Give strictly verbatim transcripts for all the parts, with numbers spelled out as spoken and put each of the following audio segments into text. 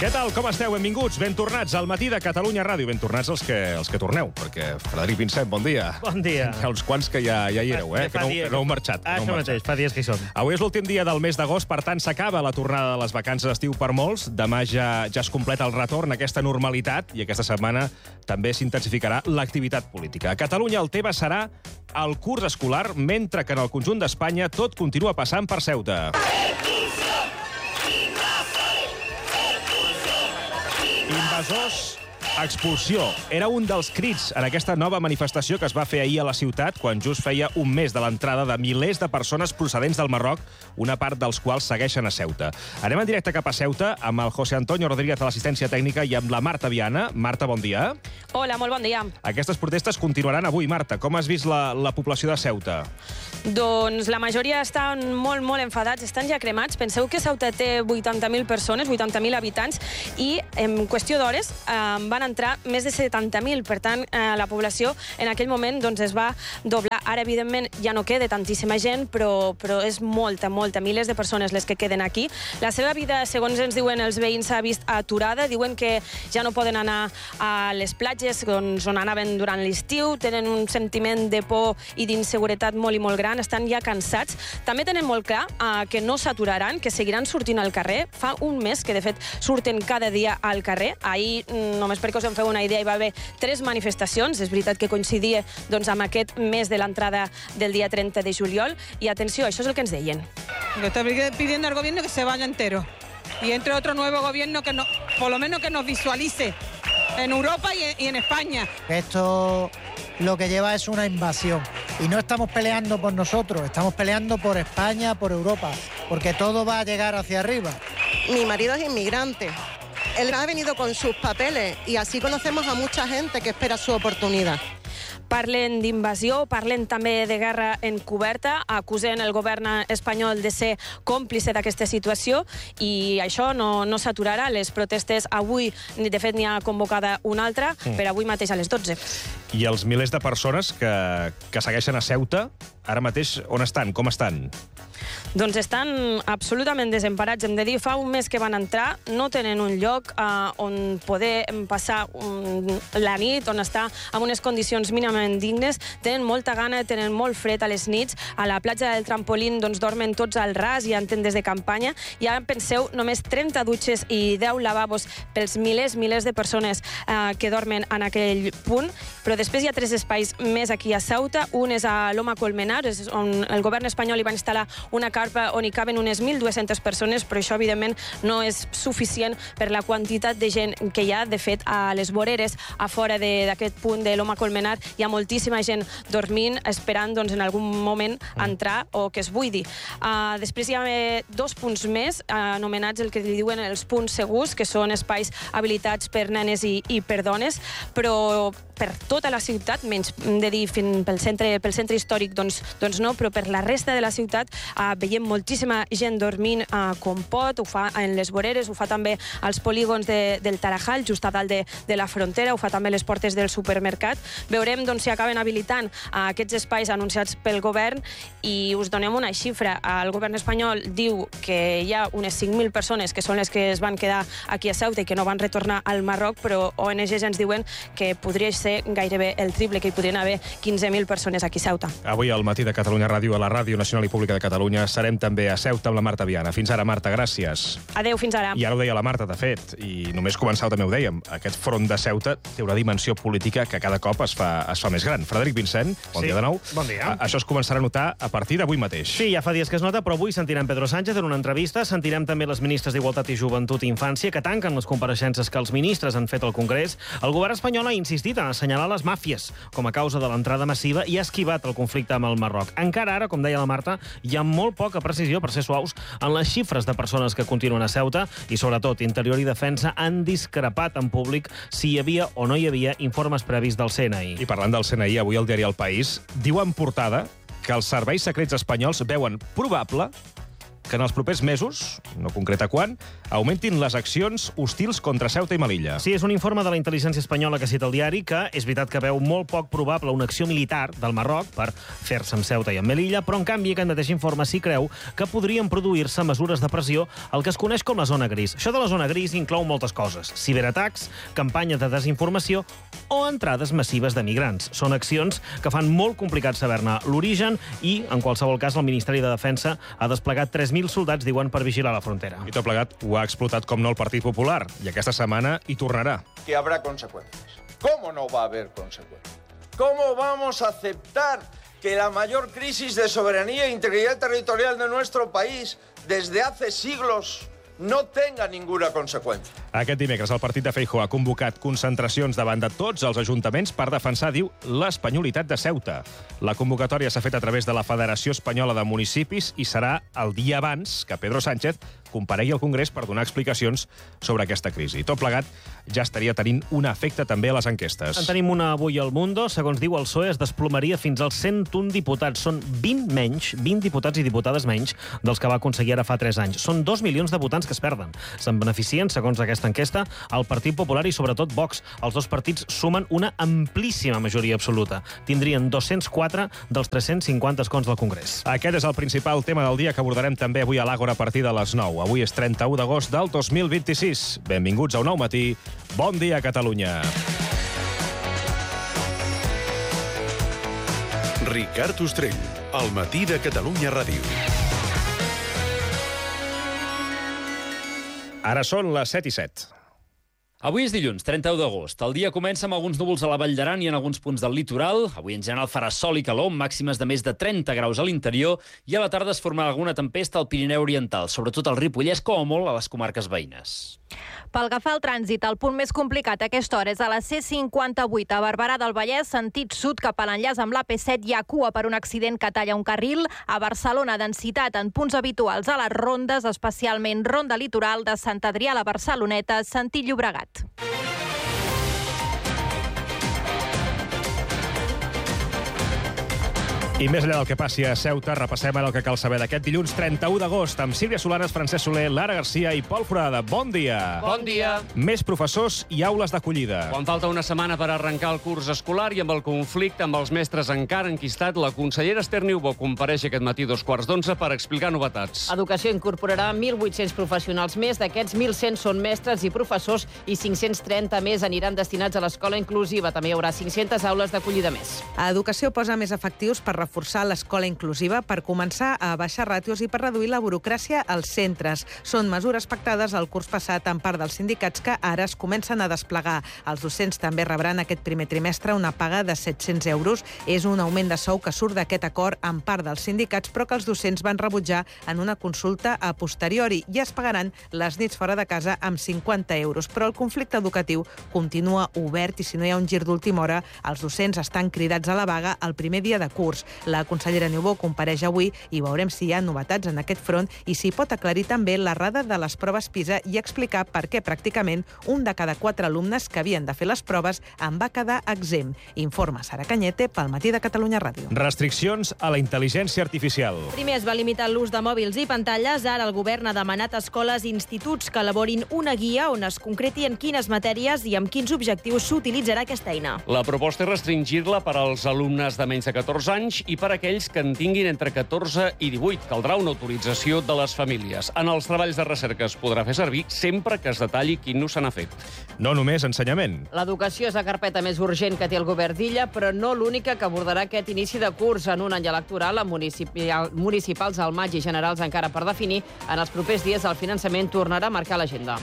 Què tal, com esteu? Benvinguts, ben tornats al matí de Catalunya Ràdio. Ben tornats els que, els que torneu, perquè Frederic Vincent, bon dia. Bon dia. Hi ha uns quants que ja, ja hi éreu, eh? Que no, que no heu marxat. Ah, no això mateix, fa dies que hi som. Avui és l'últim dia del mes d'agost, per tant, s'acaba la tornada de les vacances d'estiu per molts. Demà ja, ja es completa el retorn a aquesta normalitat i aquesta setmana també s'intensificarà l'activitat política. A Catalunya el tema serà el curs escolar, mentre que en el conjunt d'Espanya tot continua passant per Ceuta. Invasors, expulsió. Era un dels crits en aquesta nova manifestació que es va fer ahir a la ciutat quan just feia un mes de l'entrada de milers de persones procedents del Marroc, una part dels quals segueixen a Ceuta. Anem en directe cap a Ceuta amb el José Antonio Rodríguez de l'assistència tècnica i amb la Marta Viana. Marta, bon dia. Hola, molt bon dia. Aquestes protestes continuaran avui, Marta. Com has vist la, la població de Ceuta? Doncs la majoria estan molt, molt enfadats, estan ja cremats. Penseu que Ceuta té vuitanta mil persones, vuitanta mil habitants, i en qüestió d'hores eh, van entrar més de setanta mil. Per tant, eh, la població en aquell moment doncs, es va doblar. Ara, evidentment, ja no queda tantíssima gent, però, però és molta, molta, milers de persones les que queden aquí. La seva vida, segons ens diuen els veïns, s'ha vist aturada. Diuen que ja no poden anar a les platges doncs, on anaven durant l'estiu, tenen un sentiment de por i d'inseguretat molt i molt gran, estan ja cansats. També tenen molt clar eh, que no s'aturaran, que seguiran sortint al carrer. Fa un mes que, de fet, surten cada dia al carrer. Ahir, només perquè us en feu una idea, hi va haver tres manifestacions. És veritat que coincidia doncs, amb aquest mes de l'entrada del dia trenta de juliol. I atenció, això és el que ens deien. Lo está pidiendo al gobierno que se vaya entero. Y entre otro nuevo gobierno que no, por lo menos que nos visualice en Europa y en, y en España. Esto lo que lleva es una invasión. Y no estamos peleando por nosotros, estamos peleando por España, por Europa, porque todo va a llegar hacia arriba. Mi marido es inmigrante. Él ha venido con sus papeles y así conocemos a mucha gente que espera su oportunidad. Parlen d'invasió, parlen també de guerra encoberta, acusen el govern espanyol de ser còmplice d'aquesta situació i això no, no s'aturarà. Les protestes avui, de fet, n'hi ha convocada una altra, mm. per avui mateix a les dotze. I els milers de persones que, que segueixen a Ceuta, ara mateix on estan? Com estan? Doncs estan absolutament desemparats. Hem de dir, fa un mes que van entrar, no tenen un lloc eh, on poder passar un, la nit, on estar en unes condicions mínimament dignes. Tenen molta gana, tenen molt fred a les nits. A la platja del Trampolín doncs, dormen tots al ras, hi ha tendes de campanya. I ara penseu, només trenta dutxes i deu lavabos pels milers, milers de persones eh, que dormen en aquell punt. Però després hi ha tres espais més aquí a Ceuta. Un és a Loma Colmenar, és on el govern espanyol hi va instal·lar una carpa on hi caben unes mil dues-centes persones, però això, evidentment, no és suficient per la quantitat de gent que hi ha. De fet, a les voreres, a fora d'aquest punt de Loma Colmenar, hi ha moltíssima gent dormint, esperant doncs, en algun moment entrar o que es buidi. Uh, després hi ha dos punts més, uh, anomenats el que li diuen els punts segurs, que són espais habilitats per nenes i, i per dones, però per tota la ciutat, menys de dir fins pel centre, pel centre històric, doncs, doncs no, però per la resta de la ciutat uh, veiem moltíssima gent dormint uh, com pot, ho fa en les voreres, ho fa també als polígons de, del Tarajal, just a dalt de, de la frontera, ho fa també a les portes del supermercat. Veurem doncs, si acaben habilitant uh, aquests espais anunciats pel govern i us donem una xifra. El govern espanyol diu que hi ha unes cinc mil persones que són les que es van quedar aquí a Ceuta i que no van retornar al Marroc, però O N Gs ens diuen que podria ser gairebé el triple, que hi podrien haver quinze mil persones aquí a Ceuta. Avui al matí de Catalunya Ràdio, a la Ràdio Nacional i Pública de Catalunya, serem també a Ceuta amb la Marta Viana. Fins ara, Marta, gràcies. Adéu, fins ara. I ara ho deia la Marta, de fet, i només començar també ho dèiem. Aquest front de Ceuta té una dimensió política que cada cop es fa, es fa més gran. Frederic Vincent, bon sí. dia de nou. Bon dia. A, això es començarà a notar a partir d'avui mateix. Sí, ja fa dies que es nota, però avui sentirem Pedro Sánchez en una entrevista, sentirem també les ministres d'Igualtat i Joventut i Infància, que tanquen les compareixences que els ministres han fet al Congrés. El govern espanyol ha insistit en assenyalar les màfies com a causa de l'entrada massiva i ha esquivat el conflicte amb el Marroc. Encara ara, com deia la Marta, hi ha molt poca precisió, per ser suaus, en les xifres de persones que continuen a Ceuta i, sobretot, Interior i Defensa han discrepat en públic si hi havia o no hi havia informes previs del C N I. I parlant del C N I, avui el diari El País diu en portada que els serveis secrets espanyols veuen probable que en els propers mesos, no concreta quan, augmentin les accions hostils contra Ceuta i Melilla. Sí, és un informe de la intel·ligència espanyola que cita el diari que és veritat que veu molt poc probable una acció militar del Marroc per fer-se amb Ceuta i amb Melilla, però en canvi aquest mateix informe sí creu que podrien produir-se mesures de pressió al que es coneix com la zona gris. Això de la zona gris inclou moltes coses: ciberatacs, campanya de desinformació o entrades massives de migrants. Són accions que fan molt complicat saber-ne l'origen i, en qualsevol cas, el Ministeri de Defensa ha desplegat tres mil soldats, diuen, per vigilar la frontera. I tot plegat ho ha explotat com no el Partit Popular, i aquesta setmana hi tornarà. Que habrá consecuencias. ¿Cómo no va a haber consecuencias? ¿Cómo vamos a aceptar que la mayor crisis de soberanía e integridad territorial de nuestro país desde hace siglos no tenga ninguna conseqüència? Aquest dimecres el partit de Feijóo ha convocat concentracions davant de tots els ajuntaments per defensar, diu, l'espanyolitat de Ceuta. La convocatòria s'ha fet a través de la Federació Espanyola de Municipis i serà el dia abans que Pedro Sánchez comparegui al Congrés per donar explicacions sobre aquesta crisi. Tot plegat ja estaria tenint un efecte també a les enquestes. En tenim una avui al Mundo. Segons diu el P S O E, es desplomaria fins als cent un diputats. Són vint menys, vint diputats i diputades menys dels que va aconseguir ara fa tres anys. Són dos milions de votants que es perden. Se'n beneficien, segons aquesta enquesta, el Partit Popular i sobretot Vox. Els dos partits sumen una amplíssima majoria absoluta. Tindrien dos-cents quatre dels tres-cents cinquanta escons del Congrés. Aquest és el principal tema del dia que abordarem també avui a l'Àgora a partir de les nou. Avui és trenta-u d'agost del dos mil vint-i-sis. Benvinguts a Un Nou Matí. Bon dia, Catalunya. Ricard Ostrell, al matí de Catalunya Ràdio. Ara són les set i set. Avui és dilluns, trenta-u d'agost. El dia comença amb alguns núvols a la Vall d'Aran i en alguns punts del litoral. Avui en general farà sol i calor, màximes de més de trenta graus a l'interior, i a la tarda es formarà alguna tempesta al Pirineu Oriental, sobretot al Ripollès, com a molt a les comarques veïnes. Pel que fa al trànsit, el punt més complicat a aquesta hora és a la C cinquanta-vuit a Barberà del Vallès, sentit sud cap a l'enllaç amb l'A P set. Hi ha cua per un accident que talla un carril. A Barcelona, densitat en punts habituals a les rondes, especialment ronda litoral de Sant Adrià a la Barceloneta, sentit Llobregat. I més enllà del que passi a Ceuta, repassem ara el que cal saber d'aquest dilluns trenta-u d'agost amb Sílvia Solanes, Francesc Soler, Lara Garcia i Pol Forada. Bon dia! Bon dia! Més professors i aules d'acollida. Quan falta una setmana per arrencar el curs escolar i amb el conflicte amb els mestres encara enquistat, la consellera Esther Niubó compareix aquest matí dos quarts d'onze per explicar novetats. Educació incorporarà mil vuit-cents professionals més. D'aquests, mil cent són mestres i professors i cinc-cents trenta més aniran destinats a l'escola inclusiva. També hi haurà cinc-centes aules d'acollida més. Educació posa més efectius per reforçar l'escola inclusiva, per començar a baixar ràtios i per reduir la burocràcia als centres. Són mesures pactades el curs passat en part dels sindicats que ara es comencen a desplegar. Els docents també rebran aquest primer trimestre una paga de set-cents euros. És un augment de sou que surt d'aquest acord en part dels sindicats, però que els docents van rebutjar en una consulta a posteriori, i es pagaran les nits fora de casa amb cinquanta euros. Però el conflicte educatiu continua obert i si no hi ha un gir d'última hora, els docents estan cridats a la vaga el primer dia de curs. La consellera Niubó compareix avui i veurem si hi ha novetats en aquest front i si pot aclarir també l'errada de les proves PISA i explicar per què pràcticament un de cada quatre alumnes que havien de fer les proves en va quedar exempt. Informa Sara Cañete pel Matí de Catalunya Ràdio. Restriccions a la intel·ligència artificial. Primer es va limitar l'ús de mòbils i pantalles. Ara el govern ha demanat a escoles i instituts que elaborin una guia on es concreti en quines matèries i amb quins objectius s'utilitzarà aquesta eina. La proposta és restringir-la per als alumnes de menys de catorze anys i per a aquells que en tinguin entre catorze i divuit. Caldrà una autorització de les famílies. En els treballs de recerca es podrà fer servir sempre que es detalli quin ús se n'ha fet. No només ensenyament. L'educació és la carpeta més urgent que té el govern d'Illa, però no l'única que abordarà aquest inici de curs en un any electoral amb municipals al maig i generals encara per definir. En els propers dies el finançament tornarà a marcar l'agenda.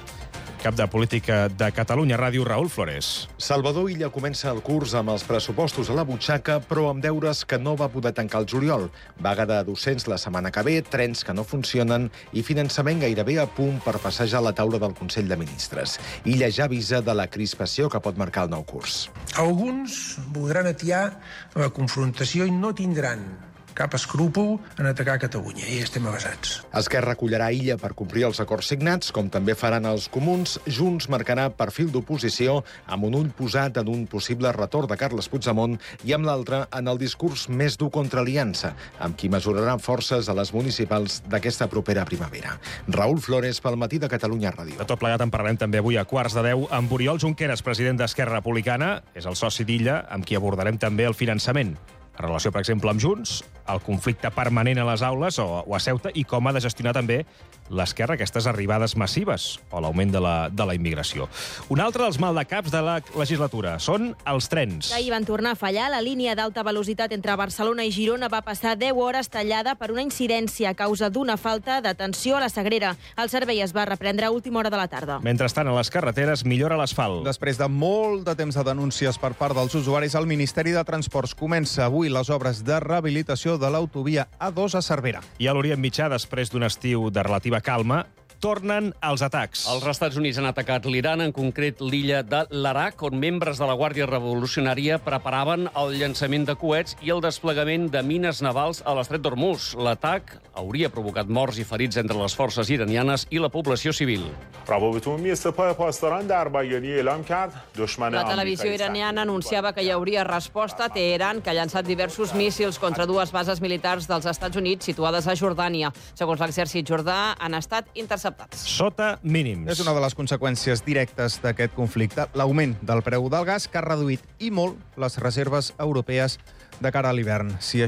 Cap de Política de Catalunya Ràdio, Raül Flores. Salvador Illa comença el curs amb els pressupostos a la butxaca, però amb deures que no va poder tancar el juliol. Vaga de docents la setmana que ve, trens que no funcionen i finançament gairebé a punt per passejar la taula del Consell de Ministres. Illa ja avisa de la crispació que pot marcar el nou curs. Alguns voldran atiar la confrontació i no tindran cap escrúpol en atacar Catalunya, i estem avasats. Esquerra acollarà Illa per complir els acords signats, com també faran els comuns. Junts marcarà perfil d'oposició amb un ull posat en un possible retorn de Carles Puigdemont i amb l'altre en el discurs més dur contra Aliança, amb qui mesurarà forces a les municipals d'aquesta propera primavera. Raül Flores, pel Matí de Catalunya Ràdio. De tot plegat en parlem també avui a quarts de deu amb Oriol Junqueras, president d'Esquerra Republicana. És el soci d'Illa, amb qui abordarem també el finançament. En relació, per exemple, amb Junts, el conflicte permanent a les aules o, o a Ceuta i com ha de gestionar també l'esquerra aquestes arribades massives o l'augment de la, de la immigració. Un altre dels maldecaps de la legislatura són els trens. Ahir van tornar a fallar. La línia d'alta velocitat entre Barcelona i Girona va passar deu hores tallada per una incidència a causa d'una falta d'atenció a la Sagrera. El servei es va reprendre a última hora de la tarda. Mentrestant, a les carreteres millora l'asfalt. Després de molt de temps de denúncies per part dels usuaris, el Ministeri de Transports comença avui les obres de rehabilitació de l'autovia A dos a Cervera. I a l'Orient Mitjà, després d'un estiu de relativa calma, tornen els atacs. Els Estats Units han atacat l'Iran, en concret l'illa de l'Arak, on membres de la Guàrdia Revolucionària preparaven el llançament de coets i el desplegament de mines navals a l'estret d'Hormuz. L'atac hauria provocat morts i ferits entre les forces iranianes i la població civil. La televisió iraniana anunciava que hi hauria resposta a Teheran, que ha llançat diversos míssils contra dues bases militars dels Estats Units situades a Jordània. Segons l'exèrcit jordà, han estat interceptats. Sota mínims. És una de les conseqüències directes d'aquest conflicte, l'augment del preu del gas, que ha reduït i molt les reserves europees de cara a l'hivern. Si